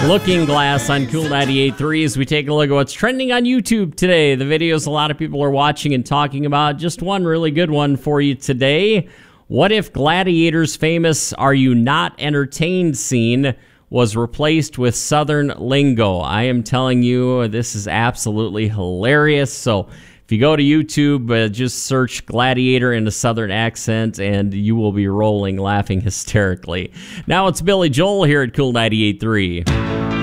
Looking Glass on Cool 98.3 as we take a look at what's trending on YouTube today. The videos a lot of people are watching and talking about. Just one really good one for you today. What if Gladiator's famous "Are You Not Entertained" scene was replaced with Southern lingo? I am telling you, this is absolutely hilarious. So if you go to YouTube, just search Gladiator in a Southern accent, and you will be rolling, laughing hysterically. Now it's Billy Joel here at Cool 98.3.